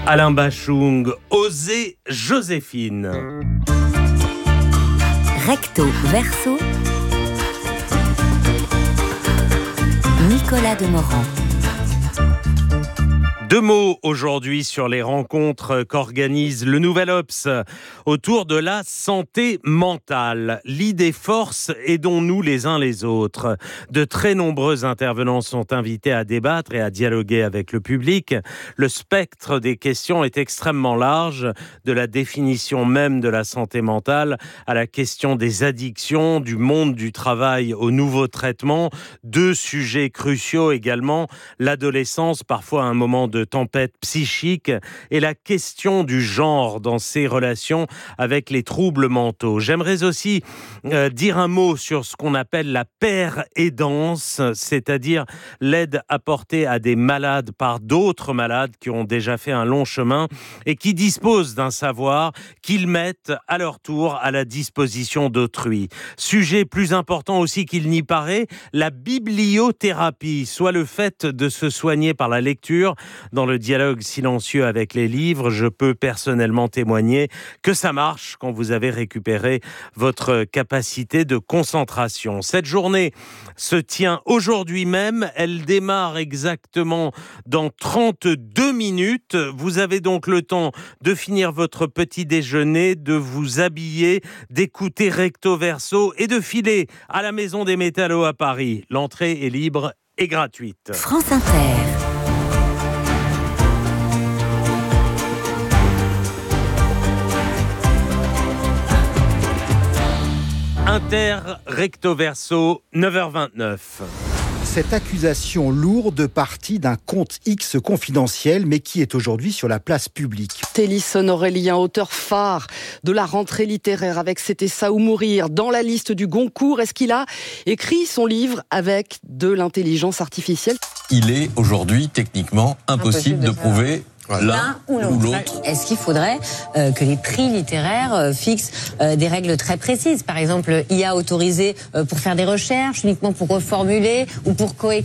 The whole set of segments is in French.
Alain Bachung, Osez Joséphine. Recto verso, Nicolas Demorand. Deux mots aujourd'hui sur les rencontres qu'organise le Nouvel Obs autour de la santé mentale. L'idée force, aidons-nous les uns les autres. De très nombreux intervenants sont invités à débattre et à dialoguer avec le public. Le spectre des questions est extrêmement large, de la définition même de la santé mentale à la question des addictions, du monde du travail aux nouveaux traitements. Deux sujets cruciaux également, l'adolescence, parfois un moment de tempête psychique, et la question du genre dans ses relations avec les troubles mentaux. J'aimerais aussi dire un mot sur ce qu'on appelle la paire-aidance, c'est-à-dire l'aide apportée à des malades par d'autres malades qui ont déjà fait un long chemin et qui disposent d'un savoir qu'ils mettent à leur tour à la disposition d'autrui. Sujet plus important aussi qu'il n'y paraît, la bibliothérapie, soit le fait de se soigner par la lecture. Dans le dialogue silencieux avec les livres, je peux personnellement témoigner que ça marche quand vous avez récupéré votre capacité de concentration. Cette journée se tient aujourd'hui même. Elle démarre exactement dans 32 minutes. Vous avez donc le temps de finir votre petit déjeuner, de vous habiller, d'écouter Recto Verso et de filer à la Maison des Métallos à Paris. L'entrée est libre et gratuite. France Inter. Inter Recto Verso, 9h29. Cette accusation lourde partie d'un compte X confidentiel, mais qui est aujourd'hui sur la place publique. Télisson Aurélien, auteur phare de la rentrée littéraire avec C'était ça ou mourir, dans la liste du Goncourt. Est-ce qu'il a écrit son livre avec de l'intelligence artificielle ? Il est aujourd'hui techniquement impossible de prouver l'un ou l'autre. Est-ce qu'il faudrait que les prix littéraires fixent des règles très précises ? Par exemple, IA autorisé pour faire des recherches, uniquement pour reformuler ou pour coécrire ?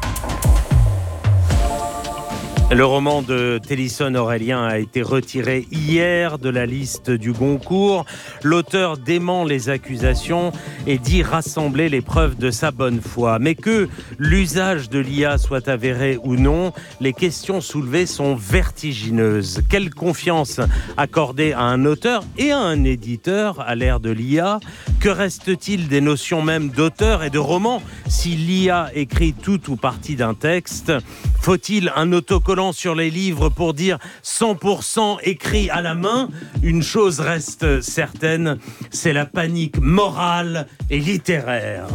Le roman de Télisson Aurélien a été retiré hier de la liste du Goncourt. L'auteur dément les accusations et dit rassembler les preuves de sa bonne foi. Mais que l'usage de l'IA soit avéré ou non, les questions soulevées sont vertigineuses. Quelle confiance accorder à un auteur et à un éditeur à l'ère de l'IA ? Que reste-t-il des notions même d'auteur et de roman si l'IA écrit tout ou partie d'un texte ? Faut-il un autocollant sur les livres pour dire 100% écrit à la main ? Une chose reste certaine, c'est la panique morale et littéraire.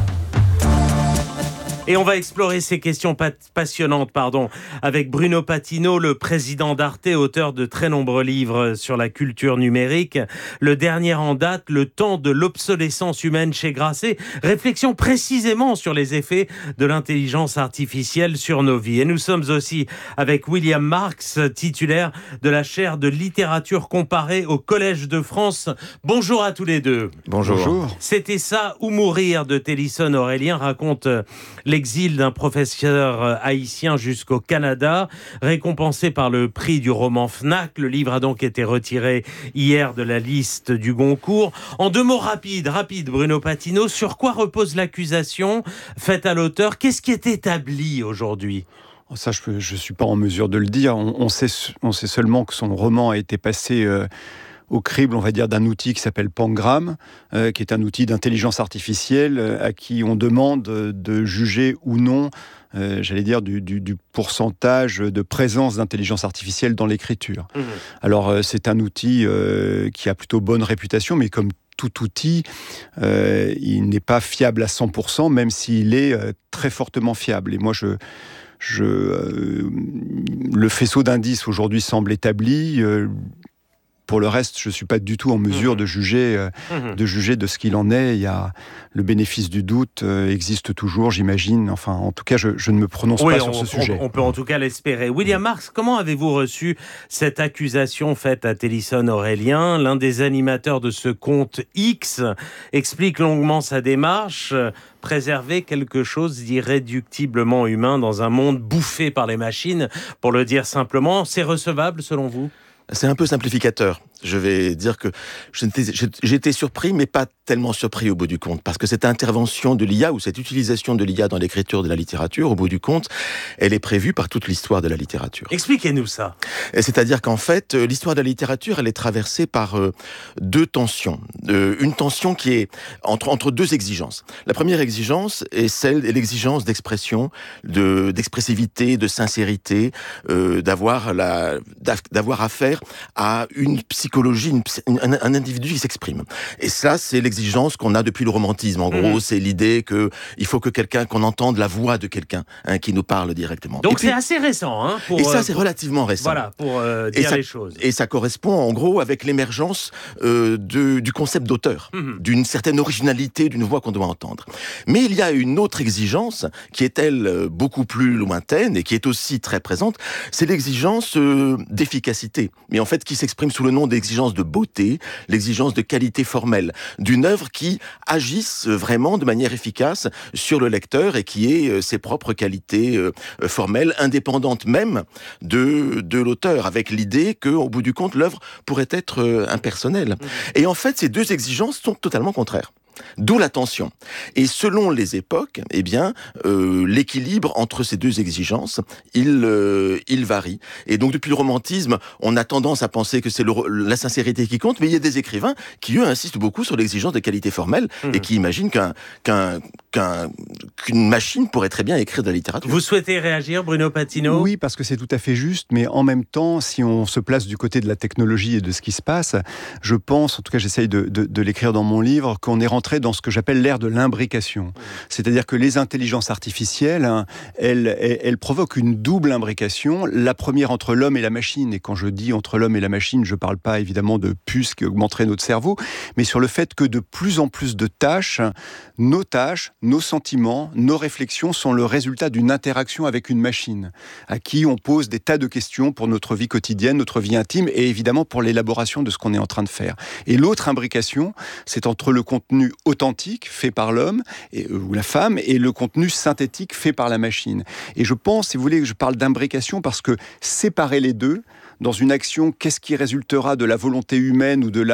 Et on va explorer ces questions passionnantes, avec Bruno Patino, le président d'Arte, auteur de très nombreux livres sur la culture numérique. Le dernier en date, Le temps de l'obsolescence humaine chez Grasset. Réflexion précisément sur les effets de l'intelligence artificielle sur nos vies. Et nous sommes aussi avec William Marx, titulaire de la chaire de littérature comparée au Collège de France. Bonjour à tous les deux. Bonjour. C'était ça ou mourir de Télisson Aurélien raconte l'exil d'un professeur haïtien jusqu'au Canada, récompensé par le prix du roman Fnac. Le livre a donc été retiré hier de la liste du Goncourt. En deux mots rapides, Bruno Patino, sur quoi repose l'accusation faite à l'auteur ? Qu'est-ce qui est établi aujourd'hui ? Ça, je ne suis pas en mesure de le dire. On sait seulement que son roman a été passé au crible, on va dire, d'un outil qui s'appelle Pangram, qui est un outil d'intelligence artificielle à qui on demande de juger ou non, du pourcentage de présence d'intelligence artificielle dans l'écriture. Alors, c'est un outil qui a plutôt bonne réputation, mais comme tout outil, il n'est pas fiable à 100%, même s'il est très fortement fiable. Et moi, le faisceau d'indices aujourd'hui semble établi. pour le reste, je suis pas du tout en mesure de juger de ce qu'il en est. Il y a le bénéfice du doute existe toujours, j'imagine. Enfin, en tout cas, je ne me prononce pas sur ce sujet. On peut en tout cas l'espérer. William Marx, comment avez-vous reçu cette accusation faite à Télisson Aurélien? L'un des animateurs de ce compte X explique longuement sa démarche. Préserver quelque chose d'irréductiblement humain dans un monde bouffé par les machines, pour le dire simplement, c'est recevable selon vous? C'est un peu simplificateur. Je vais dire que j'étais surpris, mais pas tellement surpris au bout du compte, parce que cette intervention de l'IA, ou cette utilisation de l'IA dans l'écriture de la littérature, au bout du compte, elle est prévue par toute l'histoire de la littérature. Expliquez-nous ça. C'est-à-dire qu'en fait, l'histoire de la littérature, elle est traversée par deux tensions. Une tension qui est entre deux exigences. La première exigence est l'exigence d'expression, d'expressivité, de sincérité, d'avoir affaire à une psychologie, un individu qui s'exprime. Et ça, c'est l'exigence qu'on a depuis le romantisme. En gros, c'est l'idée qu'il faut que qu'on entende la voix de quelqu'un qui nous parle directement. Donc c'est assez récent. C'est relativement récent. Voilà, pour dire les choses. Et ça correspond en gros avec l'émergence du concept d'auteur, d'une certaine originalité d'une voix qu'on doit entendre. Mais il y a une autre exigence qui est, elle, beaucoup plus lointaine et qui est aussi très présente, c'est l'exigence d'efficacité. Mais en fait, qui s'exprime sous le nom d'exigence de beauté, l'exigence de qualité formelle, d'une œuvre qui agisse vraiment de manière efficace sur le lecteur et qui ait ses propres qualités formelles, indépendantes même de l'auteur, avec l'idée qu'au bout du compte, l'œuvre pourrait être impersonnelle. Et en fait, ces deux exigences sont totalement contraires. D'où la tension. Et selon les époques, l'équilibre entre ces deux exigences, il varie. Et donc, depuis le romantisme, on a tendance à penser que c'est la sincérité qui compte, mais il y a des écrivains qui, eux, insistent beaucoup sur l'exigence de qualité formelle et qui imaginent qu'une machine pourrait très bien écrire de la littérature. Vous souhaitez réagir, Bruno Patino ? Oui, parce que c'est tout à fait juste, mais en même temps, si on se place du côté de la technologie et de ce qui se passe, je pense, en tout cas j'essaye de l'écrire dans mon livre, qu'on est rentré dans ce que j'appelle l'ère de l'imbrication. C'est-à-dire que les intelligences artificielles, elles provoquent une double imbrication, la première entre l'homme et la machine. Et quand je dis entre l'homme et la machine, je ne parle pas évidemment de puces qui augmenteraient notre cerveau, mais sur le fait que de plus en plus de tâches, nos sentiments, nos réflexions sont le résultat d'une interaction avec une machine, à qui on pose des tas de questions pour notre vie quotidienne, notre vie intime, et évidemment pour l'élaboration de ce qu'on est en train de faire. Et l'autre imbrication, c'est entre le contenu authentique fait par l'homme ou la femme et le contenu synthétique fait par la machine. Et je pense, si vous voulez, que je parle d'imbrication parce que séparer les deux dans une action, qu'est-ce qui résultera de la volonté humaine ou de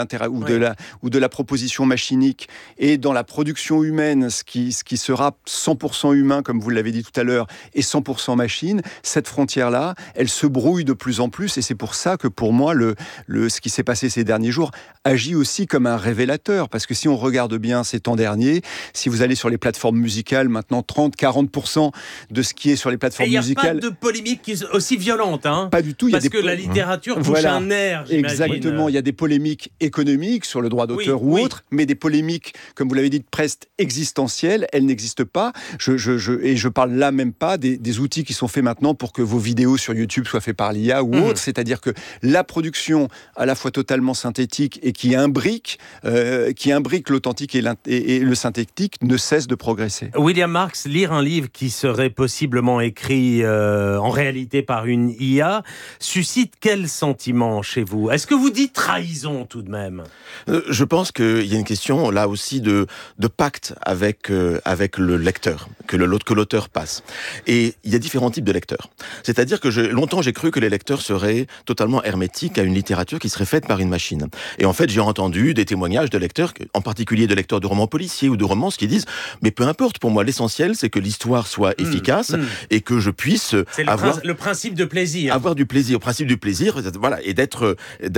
la proposition machinique, et dans la production humaine, ce qui sera 100% humain, comme vous l'avez dit tout à l'heure, et 100% machine, cette frontière-là, elle se brouille de plus en plus, et c'est pour ça que pour moi, ce qui s'est passé ces derniers jours agit aussi comme un révélateur, parce que si on regarde bien ces temps derniers, si vous allez sur les plateformes musicales, maintenant 30-40% de ce qui est sur les plateformes musicales... Il n'y a pas de polémique aussi violente, Pas du tout. Parce que la littérature touche un nerf, j'imagine. Exactement, il y a des polémiques économiques sur le droit d'auteur ou autres, mais des polémiques, comme vous l'avez dit, presque existentielles, elles n'existent pas. Et je parle là même pas des outils qui sont faits maintenant pour que vos vidéos sur YouTube soient faites par l'IA ou autre, c'est-à-dire que la production à la fois totalement synthétique et qui imbrique l'authentique et le synthétique ne cesse de progresser. William Marx, lire un livre qui serait possiblement écrit en réalité par une IA suscite quel sentiment chez vous ? Est-ce que vous dites trahison tout de même ? Je pense qu'il y a une question là aussi de pacte avec le lecteur, que l'auteur passe. Et il y a différents types de lecteurs. C'est-à-dire que longtemps j'ai cru que les lecteurs seraient totalement hermétiques à une littérature qui serait faite par une machine. Et en fait j'ai entendu des témoignages de lecteurs, en particulier de lecteurs de romans policiers ou de romances, qui disent mais peu importe, pour moi l'essentiel c'est que l'histoire soit efficace et que je puisse avoir le principe de plaisir. Avoir du plaisir, au principe du plaisir, voilà, et d'être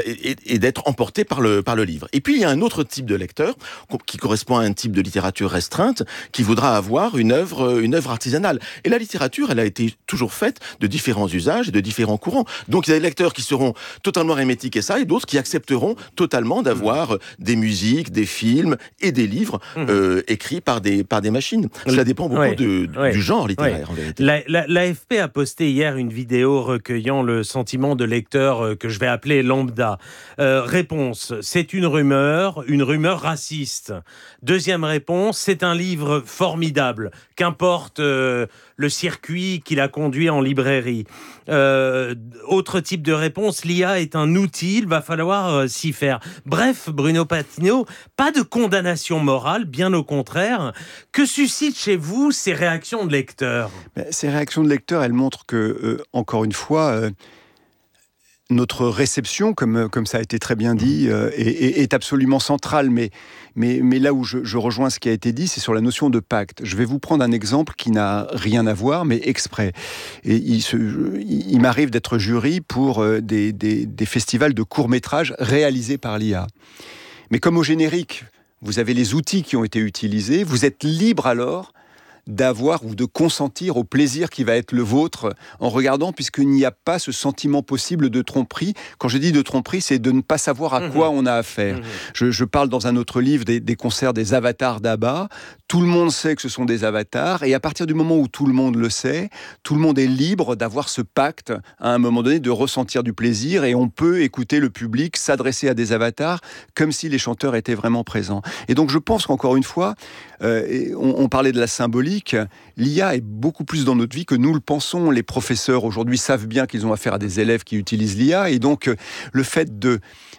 emporté par le livre. Et puis il y a un autre type de lecteur qui correspond à un type de littérature restreinte, qui voudra avoir une œuvre artisanale. Et la littérature, elle a été toujours faite de différents usages et de différents courants. Donc il y a des lecteurs qui seront totalement hermétiques et ça, et d'autres qui accepteront totalement d'avoir des musiques, des films et des livres écrits par des machines. Cela dépend beaucoup du genre littéraire, en vérité. L'AFP a posté hier une vidéo recueillant le sentiment de lecteur lecteur que je vais appeler lambda. Réponse, c'est une rumeur raciste. Deuxième réponse, c'est un livre formidable, qu'importe le circuit qu'il a conduit en librairie. Autre type de réponse, l'IA est un outil, il va falloir s'y faire. Bref, Bruno Patino, pas de condamnation morale, bien au contraire. Que suscitent chez vous ces réactions de lecteurs ? Ces réactions de lecteurs, elles montrent que, encore une fois, notre réception, comme ça a été très bien dit, est absolument centrale. Mais là où je rejoins ce qui a été dit, c'est sur la notion de pacte. Je vais vous prendre un exemple qui n'a rien à voir, mais exprès. Et il m'arrive d'être jury pour des festivals de courts-métrages réalisés par l'IA. Mais comme au générique, vous avez les outils qui ont été utilisés, vous êtes libre alors d'avoir ou de consentir au plaisir qui va être le vôtre en regardant, puisqu'il n'y a pas ce sentiment possible de tromperie. Quand je dis de tromperie, c'est de ne pas savoir à quoi on a affaire. Je parle dans un autre livre des concerts des avatars d'ABBA. Tout le monde sait que ce sont des avatars, et à partir du moment où tout le monde le sait, tout le monde est libre d'avoir ce pacte, à un moment donné, de ressentir du plaisir, et on peut écouter le public s'adresser à des avatars comme si les chanteurs étaient vraiment présents. Et donc je pense qu'encore une fois, on parlait de la symbolique, l'IA est beaucoup plus dans notre vie que nous le pensons. Les professeurs aujourd'hui savent bien qu'ils ont affaire à des élèves qui utilisent l'IA, et donc le fait de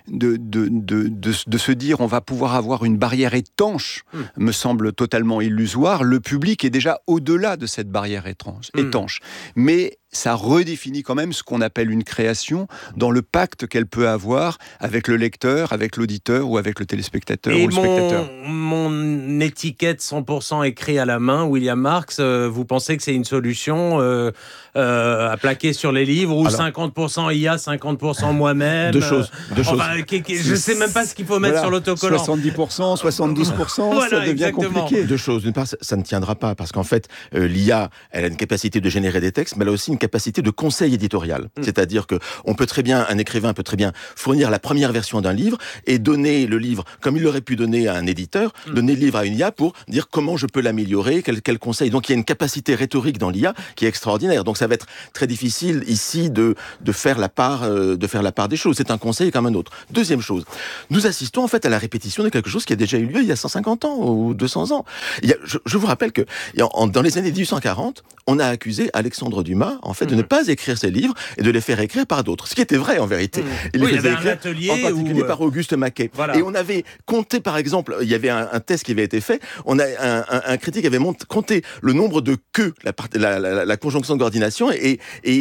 se dire on va pouvoir avoir une barrière étanche me semble totalement illusoire. Le public est déjà au-delà de cette barrière étanche. Mais ça redéfinit quand même ce qu'on appelle une création dans le pacte qu'elle peut avoir avec le lecteur, avec l'auditeur ou avec le téléspectateur ou le spectateur. Mon étiquette 100% écrit à la main, William Marx, vous pensez que c'est une solution à plaquer sur les livres ou 50% IA, 50% moi-même Deux choses. Enfin, je ne sais même pas ce qu'il faut mettre sur l'autocollant. 70%, 72%, voilà, ça devient exactement compliqué. Deux choses. D'une part, ça ne tiendra pas, parce qu'en fait, l'IA, elle a une capacité de générer des textes, mais elle a aussi une capacité de conseil éditorial. C'est-à-dire que un écrivain peut très bien fournir la première version d'un livre et donner le livre, comme il l'aurait pu donner à un éditeur, donner le livre à une IA pour dire comment je peux l'améliorer, quel conseil. Donc il y a une capacité rhétorique dans l'IA qui est extraordinaire. Donc ça va être très difficile ici de faire la part des choses. C'est un conseil comme un autre. Deuxième chose, nous assistons en fait à la répétition de quelque chose qui a déjà eu lieu il y a 150 ans ou 200 ans. Je vous rappelle que dans les années 1840, on a accusé Alexandre Dumas en fait de ne pas écrire ses livres et de les faire écrire par d'autres. Ce qui était vrai en vérité. Il les faisait écrire en particulier par Auguste Maquet. Voilà. Et on avait compté par exemple, il y avait un test qui avait été fait, un critique avait compté le nombre de queues, la conjonction de coordination et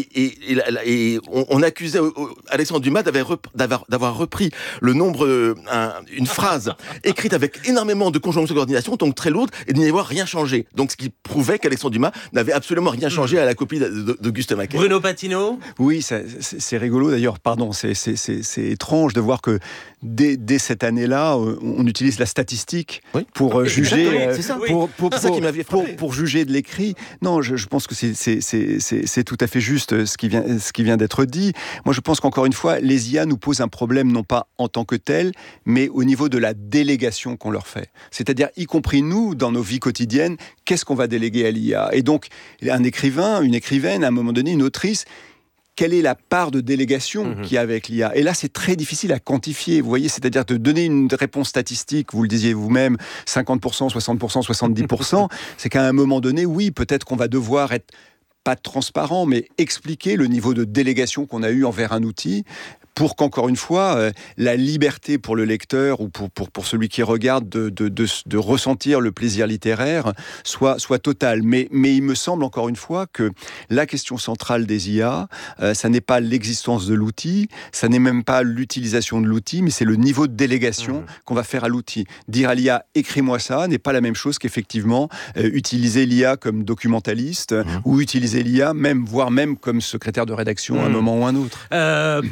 on accusait Alexandre Dumas d'avoir repris le nombre, une phrase écrite avec énormément de conjonction de coordination, donc très lourde, et de n'y avoir rien changé. Donc ce qui prouvait qu'Alexandre Dumas n'avait absolument rien changé à la copie d'Auguste Maquet. Bruno Patino ? Oui, c'est rigolo d'ailleurs, c'est étrange de voir que dès cette année-là, on utilise la statistique pour juger, pour juger de l'écrit. Non, je pense que c'est tout à fait juste ce qui vient d'être dit. Moi, je pense qu'encore une fois, les IA nous posent un problème non pas en tant que tel, mais au niveau de la délégation qu'on leur fait. C'est-à-dire, y compris nous, dans nos vies quotidiennes, qu'est-ce qu'on va déléguer à l'IA ? Et donc, un écrivain, une écrivaine, à un moment donné, une autrice, quelle est la part de délégation qu'il y a avec l'IA ? Et là, c'est très difficile à quantifier, vous voyez, c'est-à-dire de donner une réponse statistique, vous le disiez vous-même, 50%, 60%, 70%, c'est qu'à un moment donné, oui, peut-être qu'on va devoir être pas transparent, mais expliquer le niveau de délégation qu'on a eu envers un outil, pour qu'encore une fois, la liberté pour le lecteur ou pour celui qui regarde de ressentir le plaisir littéraire soit totale. Mais il me semble encore une fois que la question centrale des IA, ça n'est pas l'existence de l'outil, ça n'est même pas l'utilisation de l'outil, mais c'est le niveau de délégation qu'on va faire à l'outil. Dire à l'IA « écris-moi ça » n'est pas la même chose qu'effectivement utiliser l'IA comme documentaliste ou utiliser l'IA voire même comme secrétaire de rédaction à un moment ou un autre. Période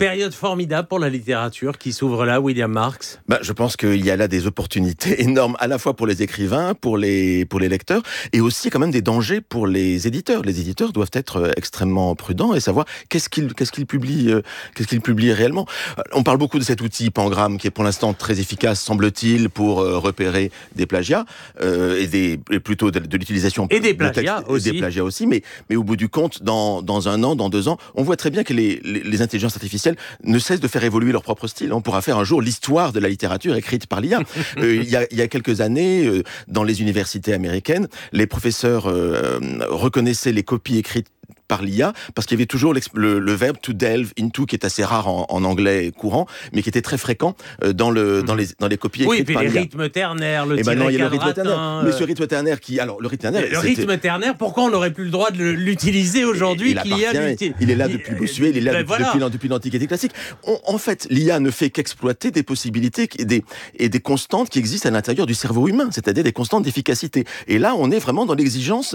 formidable pour la littérature qui s'ouvre là, William Marx. Je pense qu'il y a là des opportunités énormes, à la fois pour les écrivains, pour les lecteurs, et aussi quand même des dangers pour les éditeurs. Les éditeurs doivent être extrêmement prudents et savoir qu'est-ce qu'ils publient réellement. On parle beaucoup de cet outil Pangramme qui est pour l'instant très efficace, semble-t-il, pour repérer des plagiats et plutôt de l'utilisation et des plagiats aussi. Des plagiats aussi, mais au bout du compte, dans 1 an, dans 2 ans, on voit très bien que les intelligences artificielles ne cessent de faire évoluer leur propre style. On pourra faire un jour l'histoire de la littérature écrite par l'IA. Il y a quelques années, dans les universités américaines, les professeurs reconnaissaient les copies écrites par l'IA, parce qu'il y avait toujours le verbe to delve into, qui est assez rare en anglais courant, mais qui était très fréquent dans les copies écrites par l'IA. Oui, et puis les rythmes ternaires, le tiré tiré il y a le rythme quadratin. ternaire. Mais ce rythme ternaire qui... Alors, le rythme ternaire... Le rythme ternaire, pourquoi on n'aurait plus le droit de l'utiliser aujourd'hui que l'IA l'utilise ? Il est là depuis Bossuet, il est là depuis l'Antiquité classique. En fait, l'IA ne fait qu'exploiter des possibilités et des constantes qui existent à l'intérieur du cerveau humain, c'est-à-dire des constantes d'efficacité. Et là, on est vraiment dans l'exigence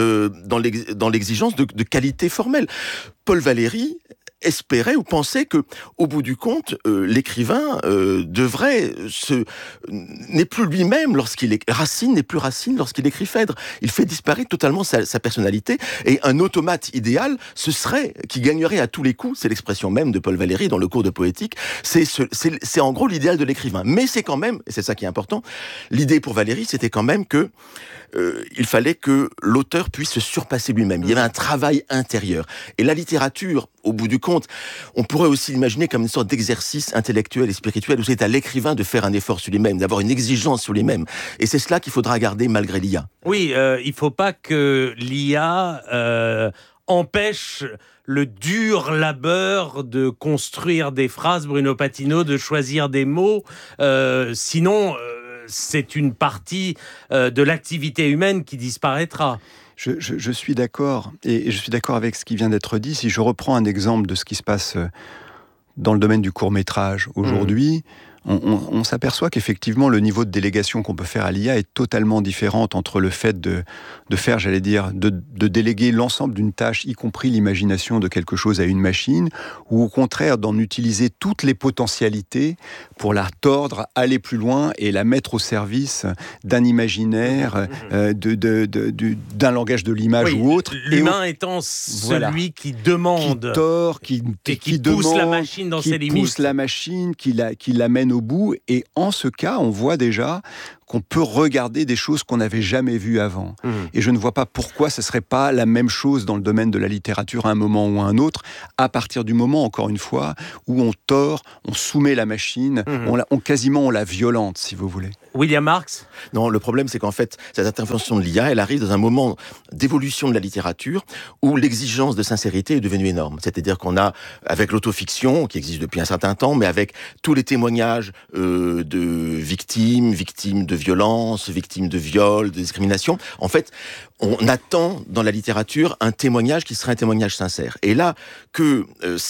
de qualité formelle. Paul Valéry espérait ou pensait que, au bout du compte, l'écrivain n'est plus lui-même lorsqu'il est Racine n'est plus Racine lorsqu'il écrit Phèdre. Il fait disparaître totalement sa personnalité, et un automate idéal, ce serait qui gagnerait à tous les coups. C'est l'expression même de Paul Valéry dans le cours de poétique. C'est en gros l'idéal de l'écrivain. Mais c'est quand même, et c'est ça qui est important, l'idée pour Valéry, c'était quand même que il fallait que l'auteur puisse se surpasser lui-même. Il y avait un travail intérieur. Et la littérature, au bout du compte, on pourrait aussi l'imaginer comme une sorte d'exercice intellectuel et spirituel où c'est à l'écrivain de faire un effort sur lui-même, d'avoir une exigence sur lui-même. Et c'est cela qu'il faudra garder malgré l'IA. Oui, il ne faut pas que l'IA empêche le dur labeur de construire des phrases, Bruno Patinaud, de choisir des mots. Sinon... c'est une partie de l'activité humaine qui disparaîtra. Je suis d'accord, et je suis d'accord avec ce qui vient d'être dit. Si je reprends un exemple de ce qui se passe dans le domaine du court-métrage aujourd'hui, on s'aperçoit qu'effectivement le niveau de délégation qu'on peut faire à l'IA est totalement différent entre le fait de faire, j'allais dire, de déléguer l'ensemble d'une tâche, y compris l'imagination de quelque chose à une machine, ou au contraire d'en utiliser toutes les potentialités pour la tordre, aller plus loin et la mettre au service d'un imaginaire, d'un langage de l'image ou autre. L'humain étant celui qui demande, qui tord, qui pousse demande, la machine dans ses limites, pousse la machine, qui l'amène au bout, et en ce cas, on voit déjà qu'on peut regarder des choses qu'on n'avait jamais vues avant. Et je ne vois pas pourquoi ce ne serait pas la même chose dans le domaine de la littérature à un moment ou à un autre, à partir du moment, encore une fois, où on tord, on soumet la machine, on la violente, si vous voulez. William Marx ? Non, le problème, c'est qu'en fait, cette intervention de l'IA, elle arrive dans un moment d'évolution de la littérature où l'exigence de sincérité est devenue énorme. C'est-à-dire qu'on a, avec l'autofiction, qui existe depuis un certain temps, mais avec tous les témoignages de victimes de violences, victimes de viols, de discrimination, en fait, on attend dans la littérature un témoignage qui serait un témoignage sincère. Et là, que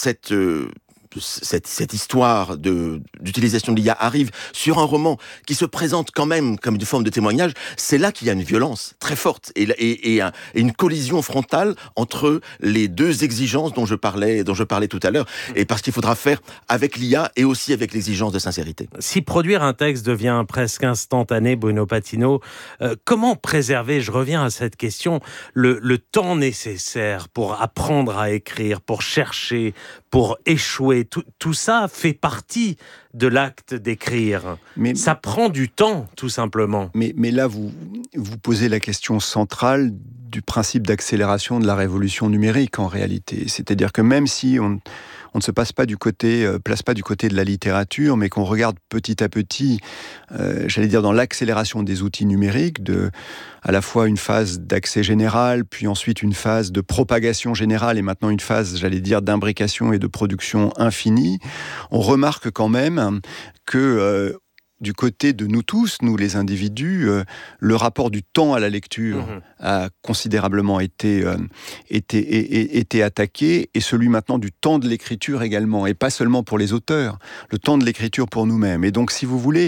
cette histoire d'utilisation de l'IA arrive sur un roman qui se présente quand même comme une forme de témoignage, c'est là qu'il y a une violence très forte et une collision frontale entre les deux exigences dont je parlais tout à l'heure, et parce qu'il faudra faire avec l'IA et aussi avec l'exigence de sincérité. Si produire un texte devient presque instantané, Bruno Patinaud, comment préserver, je reviens à cette question, le temps nécessaire pour apprendre à écrire, pour chercher, pour échouer? Tout ça fait partie de l'acte d'écrire. Mais ça prend du temps, tout simplement. Mais là, vous posez la question centrale du principe d'accélération de la révolution numérique, en réalité. C'est-à-dire que même si on ne se place pas du côté de la littérature, mais qu'on regarde petit à petit, j'allais dire, dans l'accélération des outils numériques, à la fois une phase d'accès général, puis ensuite une phase de propagation générale, et maintenant une phase, j'allais dire, d'imbrication et de production infinie, on remarque quand même que du côté de nous tous, nous les individus, le rapport du temps à la lecture a considérablement été attaqué, et celui maintenant du temps de l'écriture également, et pas seulement pour les auteurs, le temps de l'écriture pour nous-mêmes. Et donc, si vous voulez,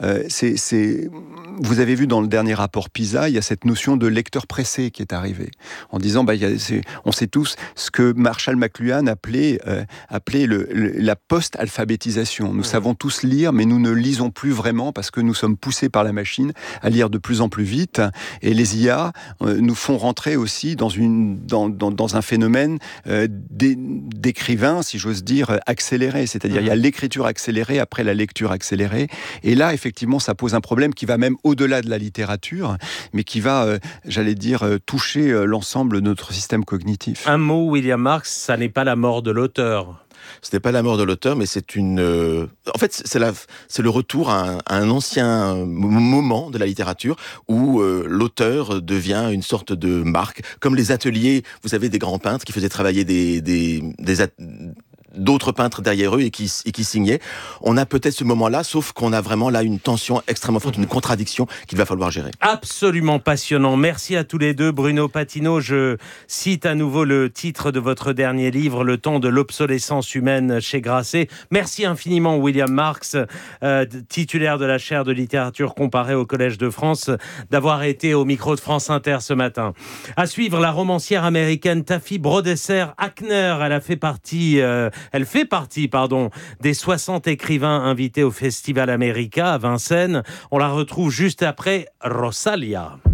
vous avez vu dans le dernier rapport PISA, il y a cette notion de lecteur pressé qui est arrivée, en disant, on sait tous ce que Marshall McLuhan appelait la post-alphabétisation. Nous savons tous lire, mais nous ne lisons plus vraiment parce que nous sommes poussés par la machine à lire de plus en plus vite. Et les IA nous font rentrer aussi dans un phénomène d'écrivain, si j'ose dire, accéléré. C'est-à-dire, il y a l'écriture accélérée après la lecture accélérée. Et là, effectivement, ça pose un problème qui va même au-delà de la littérature, mais qui va, toucher l'ensemble de notre système cognitif. Un mot, William Marx, ça n'est pas la mort de l'auteur. Ce n'est pas la mort de l'auteur, mais c'est en fait, c'est le retour à un ancien moment de la littérature où l'auteur devient une sorte de marque. Comme les ateliers, vous savez, des grands peintres qui faisaient travailler d'autres peintres derrière eux et qui signaient. On a peut-être ce moment-là, sauf qu'on a vraiment là une tension extrêmement forte, une contradiction qu'il va falloir gérer. Absolument passionnant. Merci à tous les deux. Bruno Patino, je cite à nouveau le titre de votre dernier livre, Le temps de l'obsolescence humaine chez Grasset. Merci infiniment William Marx, titulaire de la chaire de littérature comparée au Collège de France, d'avoir été au micro de France Inter ce matin. À suivre, la romancière américaine Taffy Brodesser-Hackner. Elle fait partie des 60 écrivains invités au Festival America à Vincennes. On la retrouve juste après Rosalia.